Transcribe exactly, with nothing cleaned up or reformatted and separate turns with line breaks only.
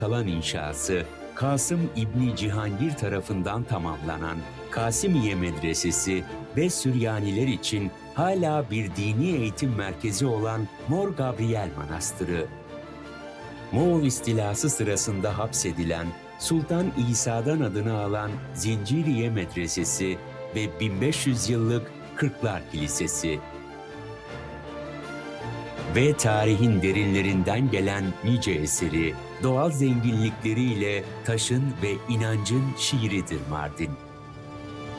kalan inşası, Kasım İbni Cihangir tarafından tamamlanan Kasimiye Medresesi ve Süryaniler için hala bir dini eğitim merkezi olan Mor Gabriel Manastırı. Moğol istilası sırasında hapsedilen Sultan İsa'dan adını alan Zinciriye Medresesi ve bin beş yüz yıllık Kırklar Kilisesi. Ve tarihin derinlerinden gelen nice eseri, doğal zenginlikleriyle taşın ve inancın şiiridir Mardin.